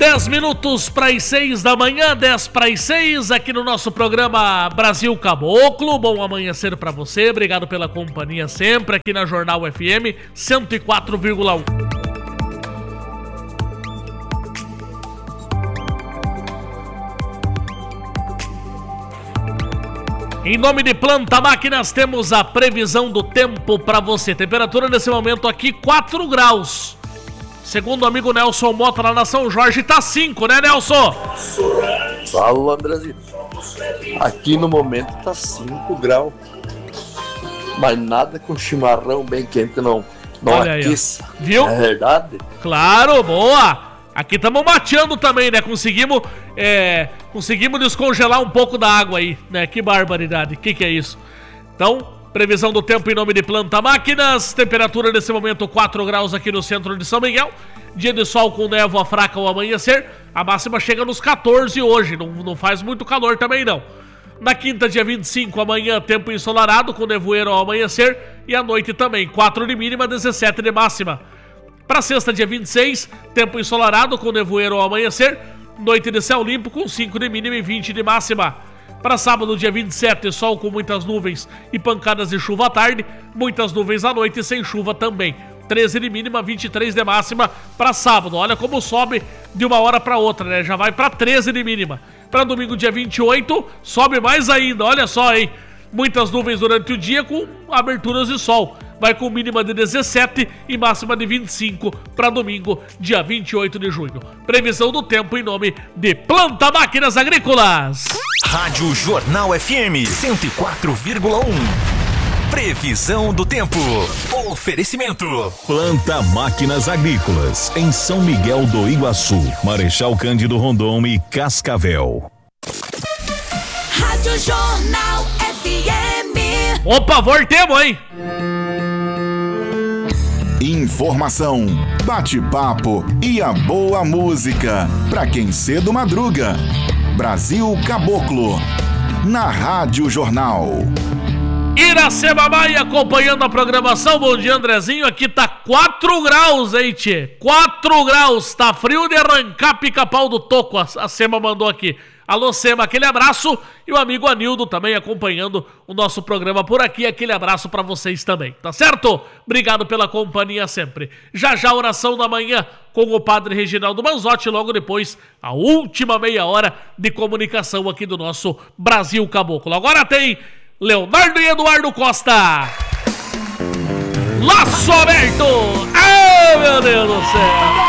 10 minutos para as 6 da manhã, 10 para as 6, aqui no nosso programa Brasil Caboclo. Bom amanhecer para você, obrigado pela companhia sempre aqui na Jornal FM 104,1. Em nome de Planta Máquinas, temos a previsão do tempo para você. Temperatura nesse momento aqui, 4 graus. Segundo o amigo Nelson Mota, lá na São Jorge, tá 5, né, Nelson? Fala, Andrezinho. Aqui no momento tá 5 graus. Mas nada com chimarrão bem quente não Olha aqueça. Aí, viu? É verdade? Claro, boa! Aqui estamos mateando também, né? Conseguimos descongelar um pouco da água aí, né? Que barbaridade, que é isso? Então, previsão do tempo em nome de Planta Máquinas, temperatura nesse momento 4 graus aqui no centro de São Miguel, dia de sol com névoa fraca ao amanhecer, a máxima chega nos 14 hoje, não faz muito calor também não. Na quinta, dia 25, amanhã, tempo ensolarado com nevoeiro ao amanhecer e à noite também, 4 de mínima, 17 de máxima. Para sexta, dia 26, tempo ensolarado com nevoeiro ao amanhecer, noite de céu limpo com 5 de mínima e 20 de máxima. Para sábado, dia 27, sol com muitas nuvens e pancadas de chuva à tarde, muitas nuvens à noite e sem chuva também. 13 de mínima, 23 de máxima para sábado. Olha como sobe de uma hora para outra, né? Já vai para 13 de mínima. Para domingo, dia 28, sobe mais ainda, olha só, hein? Muitas nuvens durante o dia com aberturas de sol. Vai com mínima de 17 e máxima de 25 para domingo, dia 28 de junho. Previsão do tempo em nome de Planta Máquinas Agrícolas. Rádio Jornal FM 104,1. Previsão do tempo. Oferecimento. Planta Máquinas Agrícolas, em São Miguel do Iguaçu, Marechal Cândido Rondon e Cascavel. Rádio Jornal FM. Opa, voltemos, hein? Informação, bate-papo e a boa música. Pra quem cedo madruga. Brasil Caboclo, na Rádio Jornal. Iracema Maia acompanhando a programação. Bom dia, Andrezinho. Aqui tá 4 graus, hein, tchê? 4 graus. Tá frio de arrancar pica-pau do toco. A Sema mandou aqui. Alô, Sema, aquele abraço. E o amigo Anildo também acompanhando o nosso programa por aqui. Aquele abraço pra vocês também, tá certo? Obrigado pela companhia sempre. Já a oração da manhã com o padre Reginaldo Manzotti. Logo depois, a última meia hora de comunicação aqui do nosso Brasil Caboclo. Agora tem Leonardo e Eduardo Costa. Laço aberto. Ai, meu Deus do céu.